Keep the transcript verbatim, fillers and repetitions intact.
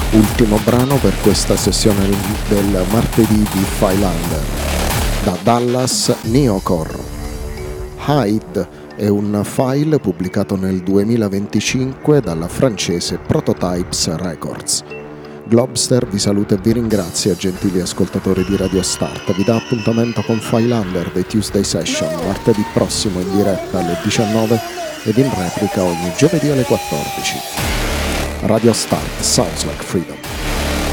Ultimo brano per questa sessione del martedì di Philander. Da Dallas, Neocore. Hide è un file pubblicato nel duemilaventicinque dalla francese Prototypes Records. Globster vi saluta e vi ringrazia, gentili ascoltatori di Radio Start. Vi dà appuntamento con Philander dei Tuesday Session martedì prossimo in diretta alle diciannove ed in replica ogni giovedì alle quattordici. Radio Start, sounds like freedom.